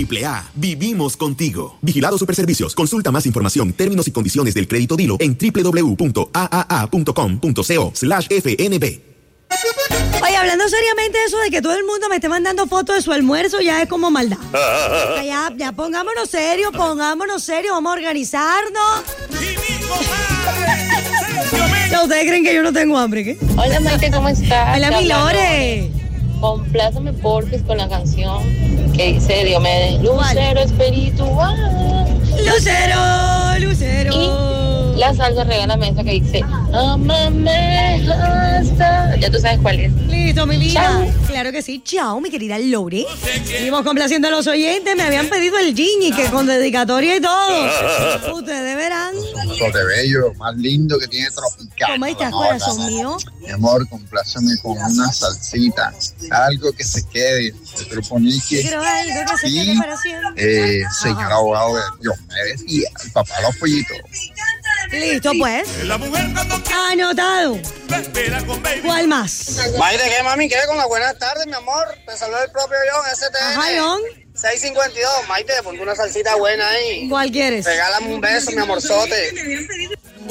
AAA, vivimos contigo. Vigilado Superservicios. Consulta más información, términos y condiciones del crédito Dilo en www.aaa.com.co/FNB. Oye, hablando seriamente eso de que todo el mundo me esté mandando fotos de su almuerzo, ya es como maldad. Ya pongámonos serios, vamos a organizarnos. ¿Ustedes creen que yo no tengo hambre, qué? Hola, Maite, ¿cómo estás? Hola, mi Lore. Complázame, porfis, con la canción que dice Diomedes, Lucero espiritual. Lucero, Lucero. Y la salsa Regálame esa que dice, amame hasta... Ya tú sabes cuál es. Listo, mi vida. Chao. Claro que sí. Chao, mi querida Lore. Seguimos complaciendo a los oyentes. Me habían pedido el Gini, que con dedicatoria y todo. Ustedes verán. Sote bello, más lindo que tiene Tropical. ¿Cómo estás, corazón mío? Mi amor, compláceme con una salsita, algo que se quede, de Grupo Nicky. Quiero algo que se quede para siempre. Señor abogado de Diomedes y el papá de los pollitos. Listo, pues. Anotado. ¿Cuál más? Maite, ¿qué, mami? ¿Qué? Con las buenas tardes, mi amor. Te saluda el propio John, STN. Ajá, John. 652. Maite, ponte una salsita buena ahí. ¿Cuál quieres? Regálame un beso, mi amorzote.